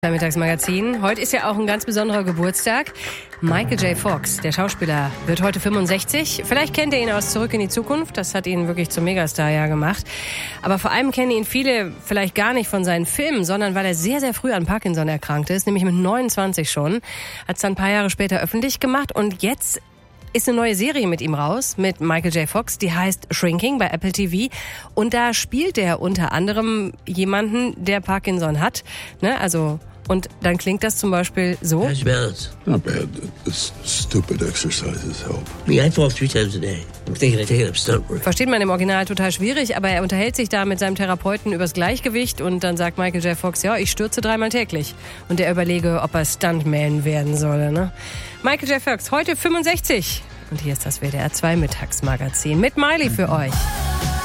Mittagsmagazin. Heute ist ja auch ein ganz besonderer Geburtstag. Michael J. Fox, der Schauspieler, wird heute 65. Vielleicht kennt ihr ihn aus Zurück in die Zukunft. Das hat ihn wirklich zum Megastar ja gemacht. Aber vor allem kennen ihn viele vielleicht gar nicht von seinen Filmen, sondern weil er sehr, sehr früh an Parkinson erkrankt ist, nämlich mit 29 schon. Hat es dann ein paar Jahre später öffentlich gemacht und jetzt ist eine neue Serie mit ihm raus, mit Michael J. Fox, die heißt Shrinking bei Apple TV. Und da spielt er unter anderem jemanden, der Parkinson hat. Und dann klingt das zum Beispiel so. How's your balance? Not bad. This stupid exercises help. I fall 3 times a day. I'm thinking of taking up stunt work. Versteht man im Original total schwierig, aber er unterhält sich da mit seinem Therapeuten übers Gleichgewicht und dann sagt Michael J. Fox, ja, ich stürze 3-mal täglich. Und er überlege, ob er Stuntman werden solle, ne? Michael J. Fox, heute 65. Und hier ist das WDR 2 Mittagsmagazin mit Miley für euch.